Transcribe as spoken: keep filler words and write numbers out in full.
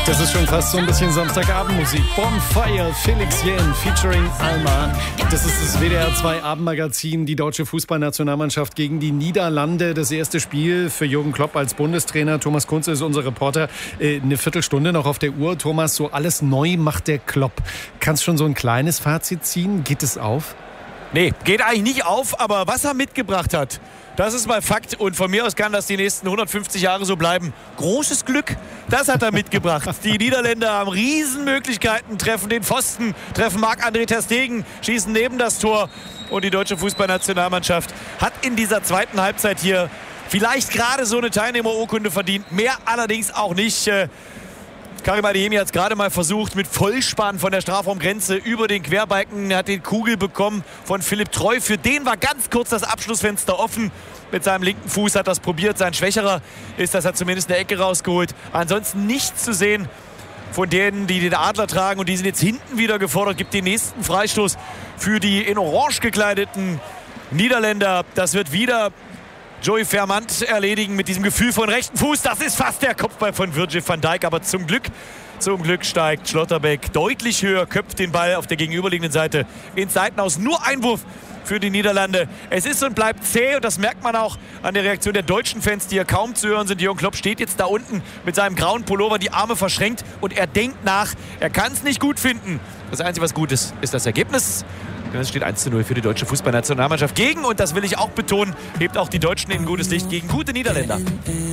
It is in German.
Das ist schon fast so ein bisschen Samstagabendmusik. Bonfire, Felix Jähn featuring Alma. Das ist das W D R zwei Abendmagazin. Die deutsche Fußballnationalmannschaft gegen die Niederlande. Das erste Spiel für Jürgen Klopp als Bundestrainer. Thomas Kunze ist unser Reporter. Äh, eine Viertelstunde noch auf der Uhr. Thomas, so alles neu macht der Klopp. Kannst du schon so ein kleines Fazit ziehen? Geht es auf? Nee, geht eigentlich nicht auf, aber was er mitgebracht hat, das ist mal Fakt. Und von mir aus kann das die nächsten hundertfünfzig Jahre so bleiben. Großes Glück, das hat er mitgebracht. Die Niederländer haben Riesenmöglichkeiten, treffen den Pfosten, treffen Marc-André ter Stegen, schießen neben das Tor. Und die deutsche Fußballnationalmannschaft hat in dieser zweiten Halbzeit hier vielleicht gerade so eine Teilnehmerurkunde verdient. Mehr allerdings auch nicht. Karim Adeyemi hat es gerade mal versucht mit Vollspann von der Strafraumgrenze über den Querbalken. Er hat den Kugel bekommen von Philipp Treu. Für den war ganz kurz das Abschlussfenster offen. Mit seinem linken Fuß hat das probiert. Sein schwächerer ist, das hat zumindest eine Ecke rausgeholt. Ansonsten nichts zu sehen von denen, die den Adler tragen. Und die sind jetzt hinten wieder gefordert. Gibt den nächsten Freistoß für die in Orange gekleideten Niederländer. Das wird wieder Joey Veerman erledigen mit diesem Gefühl von rechten Fuß. Das ist fast der Kopfball von Virgil van Dijk. Aber zum Glück, zum Glück steigt Schlotterbeck deutlich höher, köpft den Ball auf der gegenüberliegenden Seite ins Seitenhaus. Nur Einwurf für die Niederlande. Es ist und bleibt zäh und das merkt man auch an der Reaktion der deutschen Fans, die hier kaum zu hören sind. Jürgen Klopp steht jetzt da unten mit seinem grauen Pullover, die Arme verschränkt und er denkt nach. Er kann es nicht gut finden. Das Einzige, was gut ist, ist das Ergebnis. Es steht eins zu null für die deutsche Fußballnationalmannschaft gegen, und das will ich auch betonen, hebt auch die Deutschen in ein gutes Licht gegen gute Niederländer.